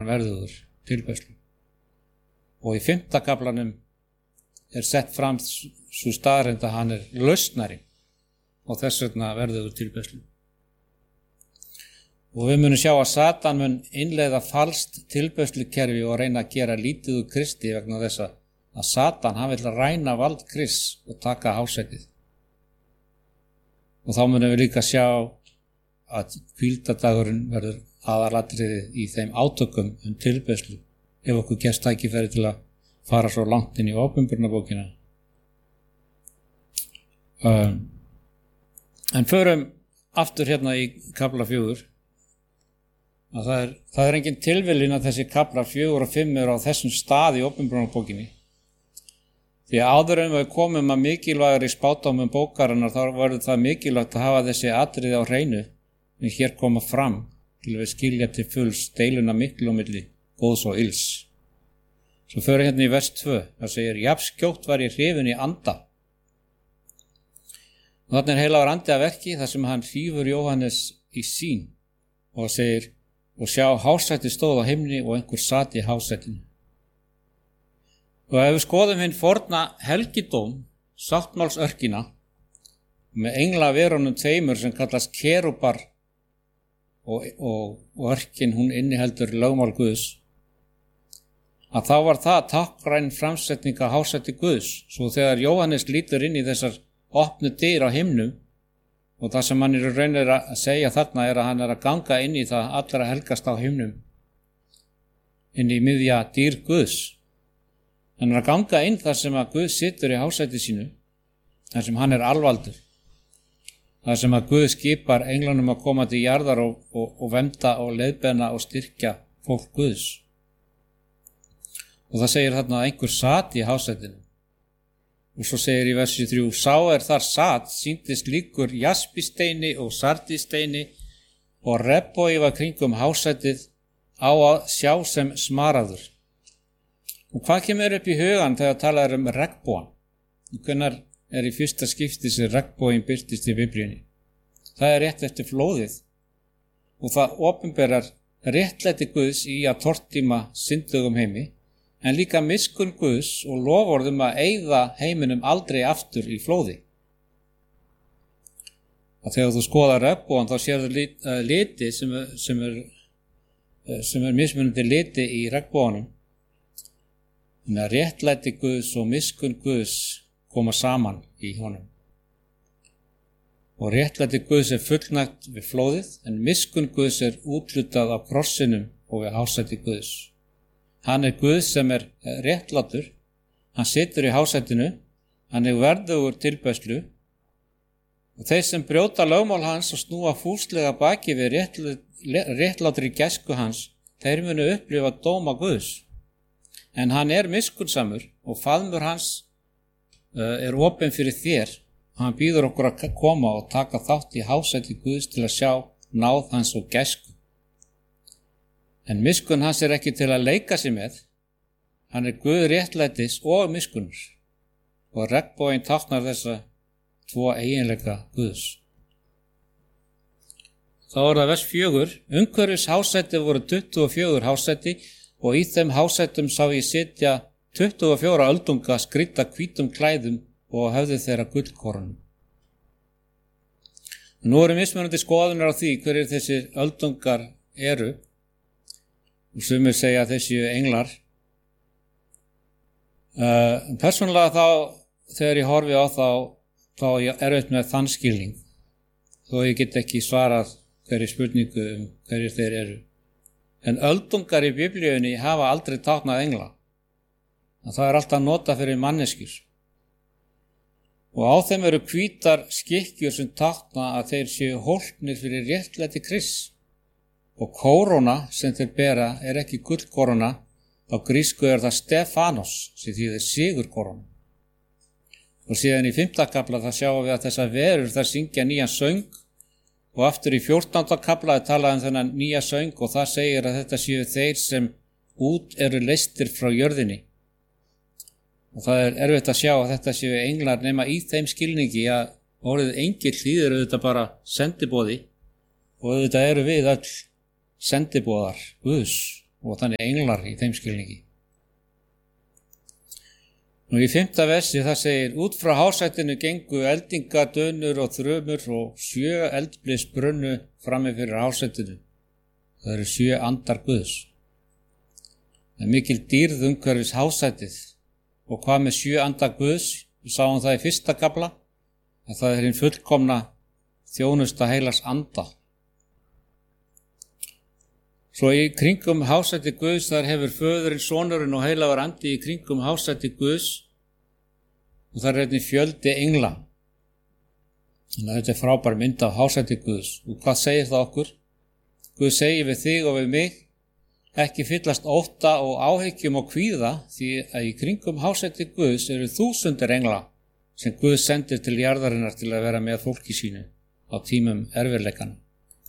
verðugur tilbeiðslu. Og í 5. kaflanum sett fram sú staðreynd að hann lausnari og þess vegna verðugur tilbeiðslu. Og við munum sjá að Satan mun innleiða falskt tilbeiðslukerfi og reyna að gera lítið úr Kristi vegna þess að Satan hann vill ræna vald Krists og taka hásætið. Og þá munum við líka sjá að hvíldardagurinn verður aðalatriði í þeim átökum tilbeiðslu ef okkur gefst tækifæri til að fara svo langt inn í Åpenbarunarbókina. En förum aftur hérna í kafla 4. Að það engin tilviljun að þessi kaflar 4 og 5 á þessum stað í Åpenbarunarbókinni. Því áður en við komum að mikilvægari spádómum bókarinnar þá verður það mikilvægt að hafa þessi atriði á hreinu sem hér koma fram til við skilja til fulls deiluna miklu á milli góðs og ills. Svo förum hérna í vers 2, það segir, jafnskjótt var ég hrifinn í anda. Og þarna heilagur andi að verki þar sem hann hrífur Jóhannes í sýn og segir, og sjá hásæti stóð á himni og einhver sat í hásætinu. Og ef við skoðum hinn forna helgidóm, sáttmálsörkina, með englaverunum tveimur sem kallast kerúbar og örkin hún inniheldur lögmál Guðs, að þá var það táknræn framsetning af hásæti Guðs. Svo þegar Jóhannes lítur inn í þessar opnu dyr á himnum og það sem hann raunir að segja þarna að hann að ganga inn í það allra helgast á himnum, inn í miðja dyr Guðs. Hann að ganga inn þar sem að Guð situr í hásæti sínu, þar sem hann alvaldur, þar sem að Guð skipar englanum að koma til jarðar og vernda og leiðbeina og styrkja fólk Guðs. Og það segir þarna að einhver sat í hásætinu. Og svo segir í versi 3, sá þar sat, sýndist líkur jaspisteini og sardisteini og rebbói var kringum hásætið á að sjá sem smaraður. Og hvað kemur upp í hugan þegar talað regnbogan? Hvenær í fyrsta skipti sem regnboginn birtist í Biblíunni? Það rétt eftir flóðið og það opinberar réttlæti Guðs í að tortíma syndugum heimi, en líka miskunn Guðs og loforðum að eyða heiminum aldrei aftur í flóði. Og þegar þú skoðar regnbogann þá sérðu liti sem mismunandi liti í regnboganum. Þannig að réttlæti Guðs og miskunn Guðs koma saman í honum. Og réttlæti Guðs fullnægt við flóðið, en miskunn Guðs úthlutað á krossinum og við hásæti Guðs. Hann Guð sem réttlátur, hann situr í hásætinu, hann verðugur tilbeiðslu, og þeir sem brjóta lögmál hans og snúa fúslega baki við réttlátri gæsku hans, þeir munu upplifa dóma Guðs. En hann miskunnsamur og faðmur hans opinn fyrir þér og hann býður okkur að koma og taka þátt í hásæti Guðs til að sjá náð hans og gæsku. En miskunn hans ekki til að leika sig með, hann Guð réttlætis og miskunnur og regnboginn táknar þessa 2 eiginleika Guðs. Þá það vers 4, umhverfis hásæti voru 24 hásæti og í þeim hásætum sá ég sitja 24 öldunga skrýdda hvítum klæðum og höfðu þeirra gullkornum. Nú mismunandi skoðunar á því hverjir þessir öldungar eru og sumir segja að þessi englar. Persónulega þá þegar ég horfi á þá erfitt með þann skilning þó ég get ekki svarað hverju spurningu hverjir þeir eru. En öldungar í Biblíunni hafa aldrei táknað engla. Það alltaf notað fyrir manneskjur. Og á þeim eru hvítar skikkjur sem tákna að þeir séu hólpnir fyrir réttlæti Krists. Og kóróna sem þeir bera ekki gullkóróna, á grísku það Stefanos sem þýðir sigurkóróna. Og síðan í 5. kafla það sjáum við að þessar verur þar syngja nýjan söng. Og aftur í 14. kafla talað þennan nýja söng og það segir að þetta séu þeir sem út eru leystir frá jörðinni. Og það erfitt að sjá að þetta séu englar nema í þeim skilningi að orðið engill þýðir auðvitað bara sendiboði og auðvitað eru við öll sendiboðar Guðs og þannig englar í þeim skilningi. Nú í 5. versi það segir, út frá hásætinu gengu eldingar, dönur og þrumur og 7 eldblis brunnu frammi fyrir hásætinu. Það eru 7 andar Guðs. Það er mikil dýrð umhverfis hásætið og hvað með 7 andar Guðs, við sáum það í 1. kafla, að það er hinn fullkomna þjónusta heilags anda. Svo í kringum hásæti Guðs þar hefur föðurinn, sonurinn og heilagur andi í kringum hásæti Guðs og þar er einnig fjöldi engla. Þannig að þetta er frábær mynd af hásæti Guðs. Og hvað segir það okkur? Guð segir við þig og við mig, ekki fyllast ótta og áhyggjum og kvíða því að í kringum hásæti Guðs eru 1000 engla sem Guð sendir til jarðarinnar til að vera með fólki sínu á tímum erfiðleikana.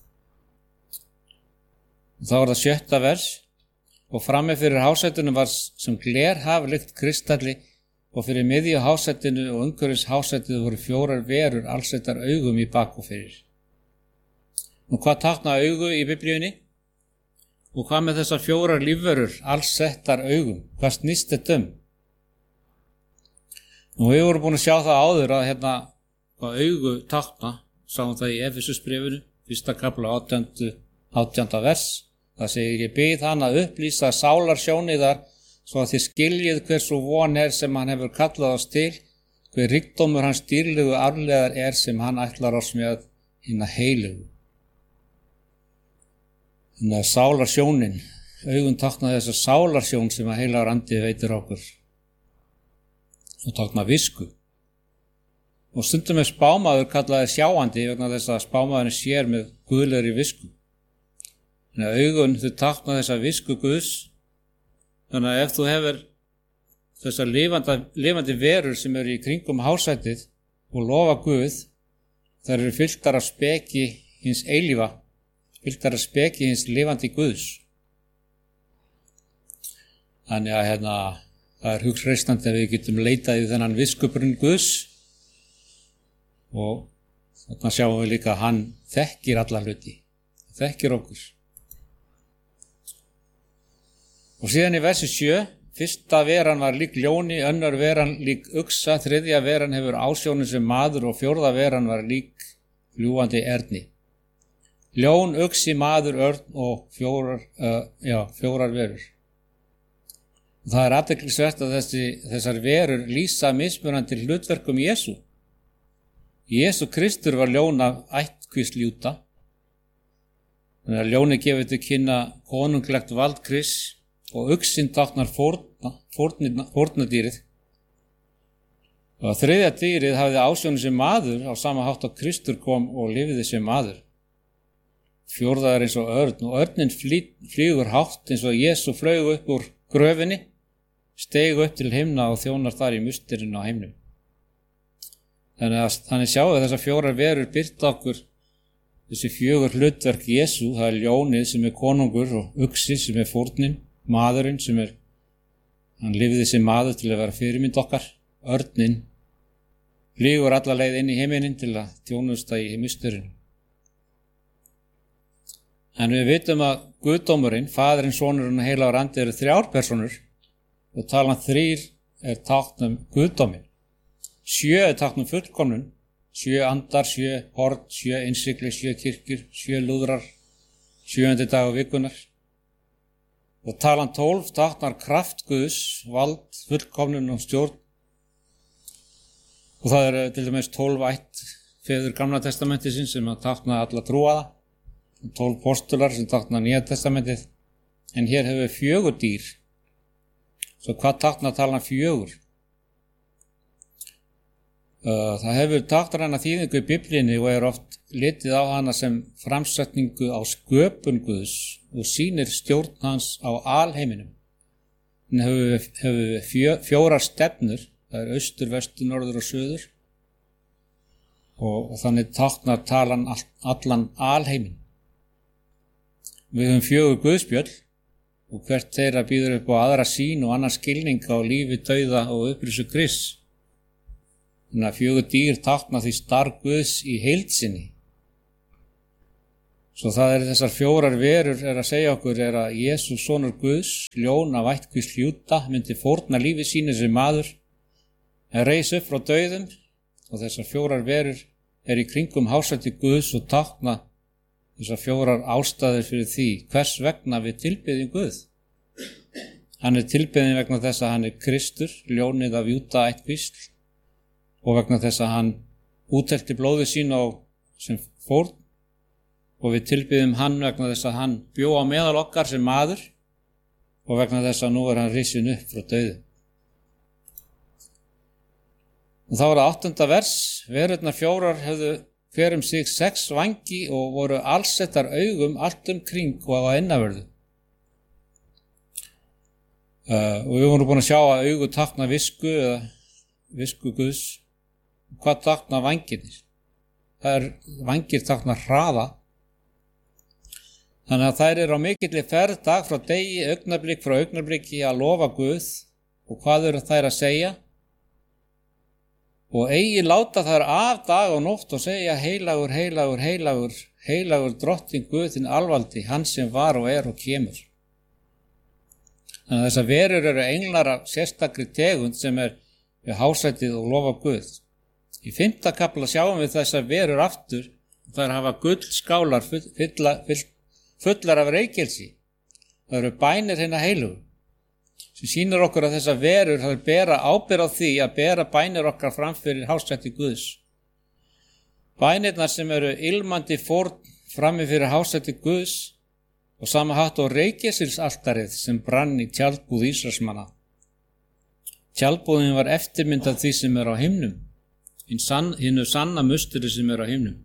Þá var það 7. vers og frammi fyrir hásætinu var sem glerhaf lykt kristalli og fyrir miðju hásætinu og umhverfis hásætinu voru 4 verur allsettar augum í bak og fyrir. Nú hvað tákna augu í Biblíunni? Og hvað með þessar 4 lífverur allsettar augum? Hvað snýst þetta um? Nú við vorum búin að sjá það áður að hvað augu tákna, sáum það í Efesusbréfinu, 1. kafla 18. vers. Það segir, ég bið hann að upplýsa sálarsjóniðar svo að þið skiljið hversu von er sem hann hefur kallað oss til, hver ríkdómur hans dýrlegu arfleðar er sem hann ætlar oss með hina heilugu. Þannig að sálarsjónin, augun tákna þess að sálarsjón sem að heilagur andi veitir okkur. Og tákna visku. Og stundum er spámaður kallaði sjáandi vegna þess að spámaðurinn sér með guðlegri visku. Þannig að augun þau tákna þessa visku Guðs. Þannig að ef þú hefur þessar lifandi verur sem eru í kringum hásætið og lofa Guð, þær eru fylltar af speki hins eilífa, fylltar af speki hins lifandi Guðs. Þannig að það er hugreistandi að við getum leitað í þennan viskubrunn Guðs og þarna sjáum við líka að hann þekkir alla hluti, þekkir okkur. Og síðan í versi 7, 1. veran var lík ljóni, 2. veran lík uxa, 3. veran hefur ásjónin sem maður og 4. veran var lík fljúgandi erni. Ljón, uxi, maður, örn og 4 verur. Það er athyglisvert að þessar verur lýsa mismunandi hlutverkum Jesú. Jesú Kristur var ljón af ættkvísl Júda. Þannig að ljóni gefur til kynna konunglegt vald Krists og uxinn táknar fórnadýrið. Og 3. dýrið hafði ásjónin sem maður á sama hátt að Kristur kom og lifði sem maður. 4. er eins og örn og örnin flýgur hátt eins og Jesú flaug upp úr gröfinni, steig upp til himna og þjónar þar í musterinu á himnum. Þannig sjáum við þessar 4 verur birta okkur þessi 4 hlutverk Jesú. Það er ljónið sem er konungur og uxi sem er fórnin, maðurinn sem hann lifði sem maður til að vera fyrirmynd okkar. Örnin flýgur alla leið inn í heiminin til að þjónusta í musterinu. En við vitum að Guðdómurinn, Faðirinn, Sonurinn og heilagur andi eru 3 persónur og talan 3 er tákn Guðdóminn. 7 er tákn fullkomnun, 7 andar, 7 horn, 7 innsigli, 7 kirkjur, 7 lúðrar, 7. dag vikunar. Og talan 12 táknar kraft Guðs, vald, fullkomnun og stjórn. Og það eru til dæmis 12 ættfeður Gamla testamentisins sem tákna alla trúaða, 12 postular sem tákna Nýja testamentið. En hér hefur 4 dýr. Svo hvað tákna talan 4? Það hefur táknar hana þýðingu í Biblíunni og er oft litið á hana sem framsetningu á sköpun Guðs og sýnir stjórn hans á alheiminum. Hann hefur 4 stefnur, það er austur, vestur, norður og suður og þannig táknar talan allan alheimin. Við höfum 4 guðspjöll og hvert þeirra býður upp á aðra sýn og annar skilning á lífi, dauða og upprisu Krists. Þannig að 4 dýr tákna því starf Guðs í heild sinni. Svo það þessar 4 verur að segja okkur að Jesús sonur Guðs, ljón af ættkvísl Júda, myndi fórna lífi sínu sem maður, en reis upp frá dauðum, og þessar 4 verur í kringum hásæti Guðs og tákna þessar 4 ástæður fyrir því hvers vegna við tilbiðjum Guð. Hann tilbiðinn vegna þess að hann Kristur, ljónið af Júda ættkvísl, og vegna þess að hann úthelti blóðið sín á sem fórn, og við tilbiðjum hann vegna þess að hann bjó á meðal okkar sem maður, og vegna þess að nú hann risinn upp frá dauðu. Og þá það 8. vers, verurnar 4 hefðu hver sig 6 vangi og voru allsettar augum allt kring og á innavörðu. Og við vorum búin að sjá að augu tákna visku eða visku Guðs. Hvað tákna vangirnir? Vangir tákna hraða. Þannig að þær á mikilli ferð dag frá degi, augnablik frá augnabliki að lofa Guð. Og hvað eru þær að segja? Og eigi láta þær af dag og nótt og segja heilagur, heilagur, heilagur, heilagur drottin Guð þinn alvaldi, hann sem var og kemur. Þannig að þessar verur eru englar af sérstakri tegund sem við hásætið og lofa Guð. Í 5. kafla sjáum við þessar verur aftur, þær hafa gullskálar fullar af reykelsi. Það eru bænir hinna heilugu, sem sýnir okkur að þessar verur þær bera ábyrgð á því að bera bænir okkar fram fyrir hásæti Guðs. Bænirnar sem eru ilmandi fórn frammi fyrir hásæti Guðs og sama hátt og reykelsilsaltarið sem brann í tjaldbúð Ísraelsmanna. Tjaldbúðin var eftirmynd af því sem á himnum, hinu sanna musteri sem á himnum.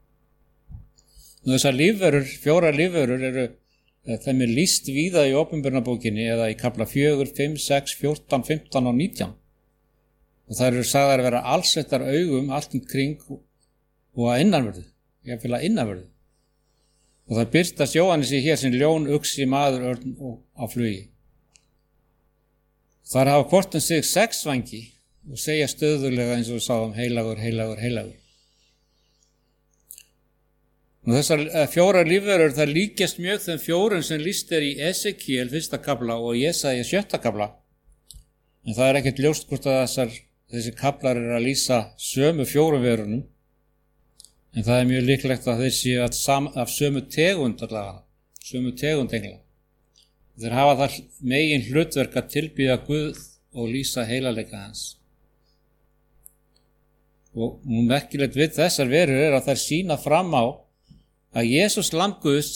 Og þessar lífverur, 4 lífverur þeim lýst víða í Opinberunarbókinni eða í kafla 4, 5, 6, 14, 15 og 19. Og þær eru sagðar að vera allsettar augum allt kring og að innanverðu, jafnvel að innanverðu. Og það birtast Jóhannesi hér sem ljón, uxi, maður, örn og á flugi. Þar hafa hvort sig 6 vangi og segja stöðulega eins og við sáum heilagur, heilagur, heilagur. Og þessar 4 lífverur það líkjast mjög þeim 4 sem lýst í Esekiel 1. kafla og Jesaja 7. kafla. En það ekkert ljóst hvort að þessi kaflar að lýsa sömu 4 verunum. En það mjög líklegt að þeir séu af sömu tegund allavega, sömu tegund engla. Þeir hafa það megin hlutverk að tilbýða Guð og lýsa heilagleika hans. Og merkilegt við þessar verur að þær sýna fram á að Jesús lamb Guðs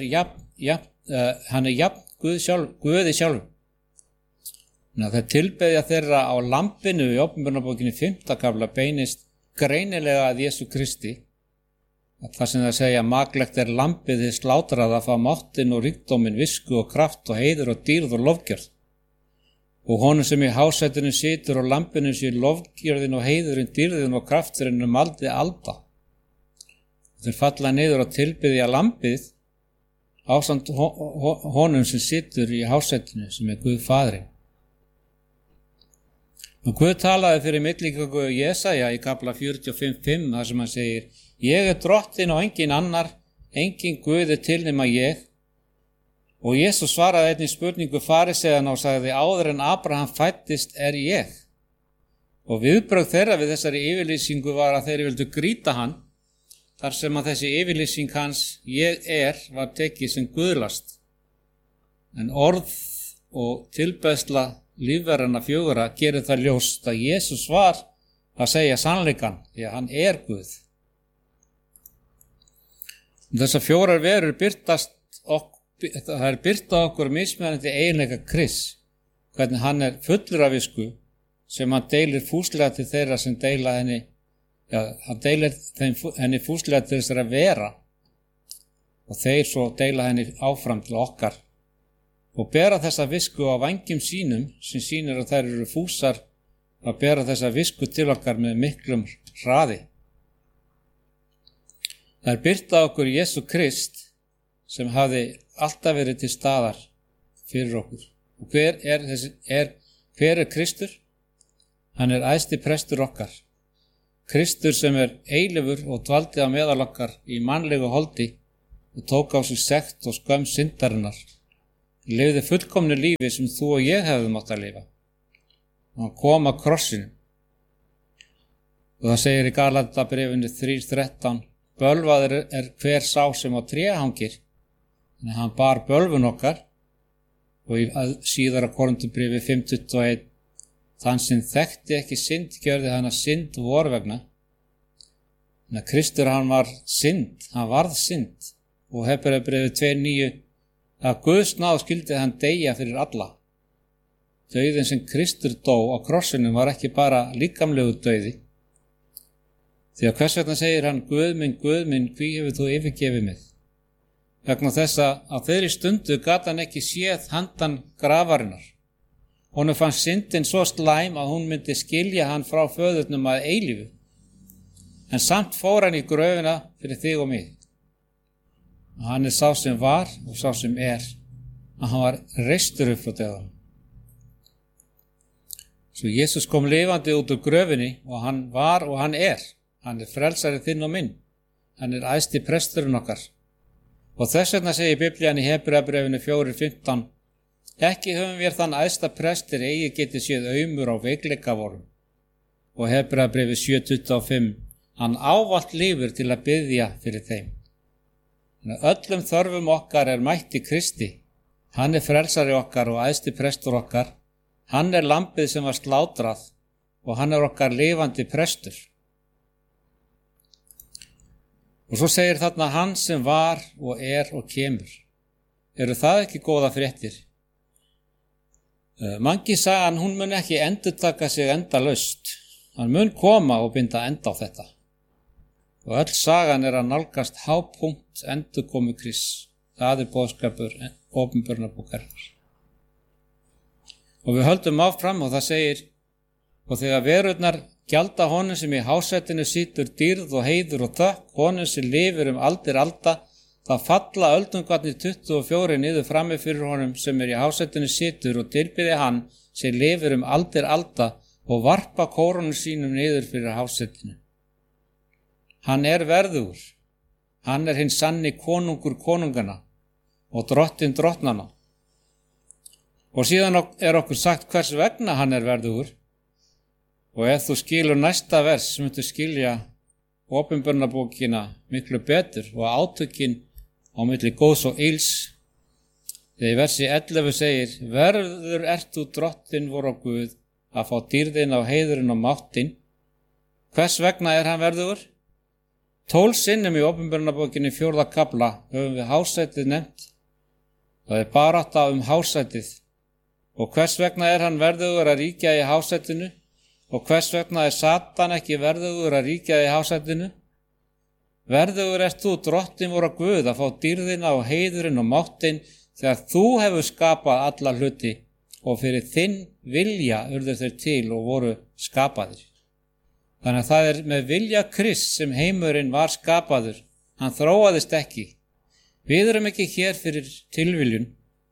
hann jafn Guði sjálf. Það tilbeðja þeirra á lambinu í Opinberunarbókinni 5. kafla beinist greinilega að Jesú Kristi. Það sem það segja maglegt lambið þið slátraða að fá máttin og ríkdómin, visku og kraft og heiður og dýrð og lofgjörð. Og honum sem í hásætinu situr og lambinu sé lofgjörðin og heiðurinn, dýrðin og krafturinn aldi alda. Þeir falla niður og tilbiðja lambið ásamt honum sem situr í hásætinu sem Guð Faðirinn. Og Guð talaði fyrir milligöngu Jesaja í kafla 45:5 þar sem hann segir: Ég drottin og engin annar, engin Guð til nema ég. Og Jesús svaraði einnig spurningu fariseiðana og sagði: áður en Abraham fæddist ég. Og viðbrögð þeirra við þessari yfirlýsingu var að þeir vildu grýta hann, þar sem að þessi yfirlýsing hans ég var tekið sem guðlast. En orð og tilbeðsla lífverðanna 4 gerir það ljóst að Jesús var að segja sannleikann, því að hann Guð. Þessar 4 verur birta okkur mismunandi eiginleika Krists, hvernig hann fullur af visku sem hann deilir fúslega til þeirra sem deila henni. Hann deilir henni fúslega til þessara vera og þeir svo deila henni áfram til okkar og bera þessa visku á vangjum sínum sem sýnir að þær eru fúsar að bera þessa visku til okkar með miklum hraði. Það birta okkur Jesú Krist sem hafði alltaf verið til staðar fyrir okkur. Og hver Kristur? Hann æðsti prestur okkar. Kristur sem eilífur og dvaldi á meðal okkar í mannlegu holdi og tók á sig sekt og skömm syndarinnar, lifði fullkomnu lífi sem þú og ég hefðum átt að lifa. Og hann kom að krossinu. Og það segir í Galatabréfinu 3:13, bölvaður er hver sá sem á tré hangir, en hann bar bölvun okkar. Og í síðara Korinthubréfi 5:21, þann sem þekkti ekki synd gjörði hana synd vor vegna. En að Kristur hann var synd, hann varð synd. Og Hebreabréfi 2:9, að Guðs náð skyldi hann deyja fyrir alla. Dauðinn sem Kristur dó á krossinum var ekki bara líkamlegur dauði. Því að hvers vegna segir hann, Guð minn, hví hefur þú yfirgefið mig? Vegna þess að þeirri stundu gat hann ekki séð handan grafarinnar. Honum fannst syndin svo slæm að hún myndi skilja hann frá föðurnum að eilífu. En samt fór hann í gröfina fyrir þig og mig. Og hann er sá sem var og sá sem er. Að hann var reistur upp frá dauðanum. Svo Jesus kom lifandi út úr gröfinni og hann var og hann er. Hann er frelsari þinn og minn. Hann er æðsti presturinn okkar. Og þess vegna segir Biblían í Hebreabréfinu 4:15, ekki höfum við þann æðsta prestur eigi getið séð aumur á veikleika vorum. Og Hebreabréfi 7:25, hann ávallt lifir til að biðja fyrir þeim. En öllum þörfum okkar er mætt í Kristi. Hann er frelsari okkar og æðsti prestur okkar. Hann er lambið sem var slátrað og hann er okkar lifandi prestur. Og svo segir þarna hann sem var og er og kemur. Eru það ekki góða fréttir? Mangi sagan, hún mun ekki endurtaka sig endalaust. Hann mun koma og binda enda á þetta. Og öll sagan er að nálgast hápunkt endurkomu Krists. Það er boðskapur Opinberunarbókarinnar. Og við höldum áfram og það segir, og þegar verurnar gjalda honum sem í hásætinu situr dýrð og heiður og þökk, honum sem lifir aldir alda, það falla öldungarnir 24 niður frammi fyrir honum sem í hásætinu situr og tilbiði hann sem lifir aldir alda og varpa kórónum sínum niður fyrir hásætinu. Hann er verðugur, hann er hinn sanni konungur konungana og drottinn drottnana. Og síðan er okkur sagt hvers vegna hann er verðugur. Og ef þú skilur næsta vers, myndu skilja Opinberunarbókina miklu betur og átökin á milli góðs og ills. Þegar í versi 11 segir, verður ert þú drottinn vor og Guð að fá dýrðin á heiðurinn og máttin. Hvers vegna er hann verðugur? 12 sinnum í Opinberunarbókinni 4. kafla höfum við hásætið nefnt. Það er barátta hásætið. Og hvers vegna er hann verðugur að ríkja í hásætinu? Og hvers vegna er Satan ekki verðugur að ríkja í hásætinu? Verðugur ert þú drottinn vor og Guð að fá dýrðina og heiðurinn og máttin þegar þú hefur skapað alla hluti og fyrir þinn vilja urðu þeir til og voru skapaðir. Þannig að það er með vilja Krists sem heimurinn var skapaður. Hann þróaðist ekki. Við erum ekki hér fyrir tilviljun.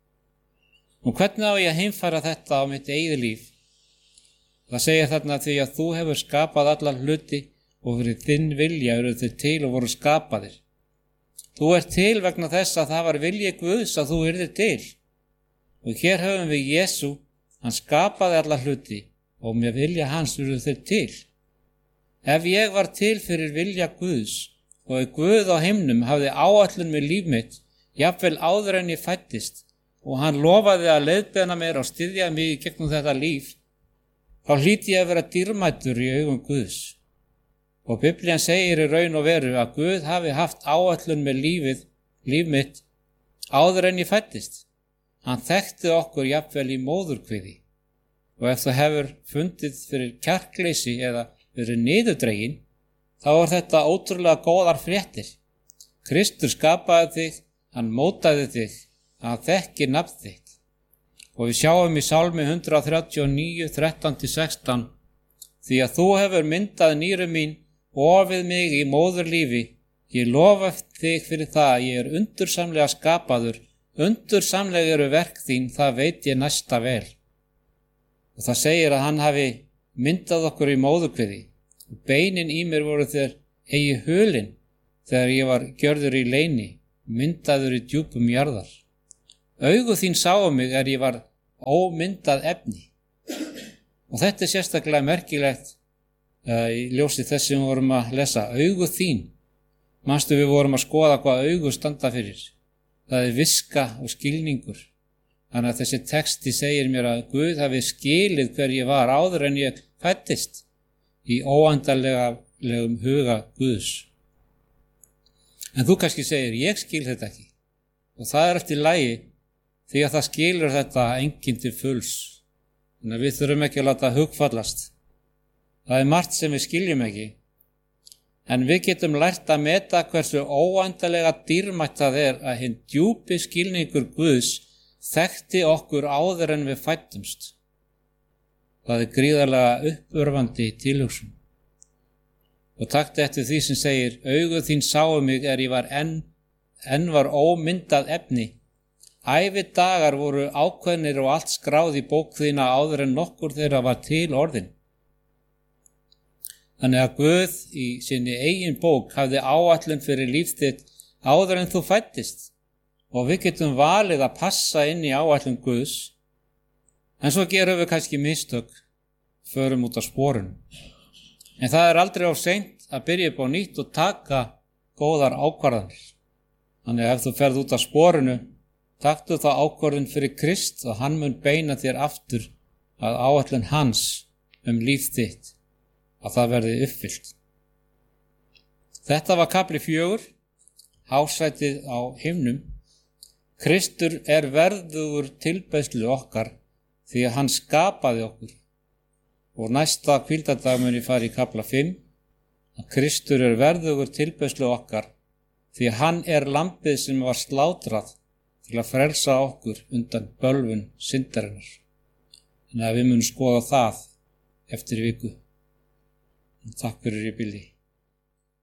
Og hvernig á ég að heimfæra þetta á mitt eigið líf? Það segir þarna því að þú hefur skapað alla hluti og fyrir þinn vilja eru þau til og voru skapaðir. Þú ert til vegna þess að það var vilji Guðs að þú yrðir til. Og hér höfum við Jesú, hann skapaði alla hluti og með vilja hans eru þau til. Ef ég var til fyrir vilja Guðs og Guð á himnum hafði áætlun með líf mitt, jafnvel áður en ég fæddist, og hann lofaði að leiðbeina mér og styðja mig í gegnum þetta líf, þá hlýt ég að vera dýrmætur í augum Guðs. Og Biblían segir í raun og veru að Guð hafi haft áætlun með líf mitt, áður en ég fæddist. Hann þekkti okkur jafnvel í móðurkviði. Og ef þú hefur fundið fyrir kjarkleysi eða fyrir niðurdregin, þá er þetta ótrúlega góðar fréttir. Kristur skapaði þig, hann mótaði þig, hann þekkir nafn þitt. Og við sjáum í Sálmi 139, 13-16, því að þú hefur myndað nýru mín, ofið mig í móðurlífi, ég lofa þig fyrir það, ég er undursamlega skapaður, undursamlega eru verk þín, það veit ég næsta vel. Og það segir að hann hafi myndað okkur í móðurkviði, og beinin í mér voru þeir eigi hulin, þegar ég var gjörður í leyni, myndaður í djúpum jarðar. Augu þín sáu mig ég var ómyndað efni. Og þetta sérstaklega merkilegt í ljósi þess sem við vorum að lesa. Augu þín. Manstu við vorum að skoða hvað augu standa fyrir. Það viska og skilningur. Þannig að þessi texti segir mér að Guð hafi skilið hver ég var áður en ég fæddist í óendanlegum huga Guðs. En þú kannski segir, ég skil þetta ekki. Og það eftir lagi því að það skilur þetta enginn til fulls. Þannig að við þurfum ekki að láta hugfallast. Það margt sem við skiljum ekki. En við getum lært að meta hversu óendanlega dýrmætt það að hinn djúpi skilningur Guðs þekkti okkur áður en við fættumst. Það gríðarlega uppörvandi tilhugsun. Og taktu eftir því sem segir, augu þín sáu mig ég var enn var ómyndað efni. Ævi dagar voru ákveðnir og allt skráð í bók þína áður en nokkur þeirra var til orðin. Þannig að Guð í sinni eigin bók hafði áætlun fyrir líf þitt áður en þú fæddist. Og við getum valið að passa inn í áætlun Guðs. En svo gerum við kannski mistök, förum út á sporinu. En það aldrei of seint að byrja upp á nýtt og taka góðar ákvarðanir. Þannig að ef þú ferð út á sporinu, taktu þá ákvörðun fyrir Krist og hann mun beina þér aftur að áætlun hans líf þitt, að það verði uppfyllt. Þetta var kafli 4, hásætið á himnum. Kristur verðugur tilbeiðslu okkar því að hann skapaði okkur. Og næsta hvíldardag mun ég fara í kafla 5, að Kristur verðugur tilbeiðslu okkar því að hann lambið sem var slátrað til að frelsa okkur undan bölvun syndarinnar. Þannig að við munum skoða það eftir viku. Takk fyrir í bili.